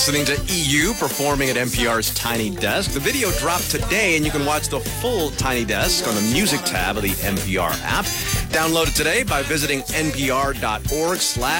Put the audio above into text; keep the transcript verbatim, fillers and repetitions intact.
listening to E U performing at N P R's Tiny Desk. The video dropped today, and you can watch the full Tiny Desk on the music tab of the N P R app. Download it today by visiting npr.org slash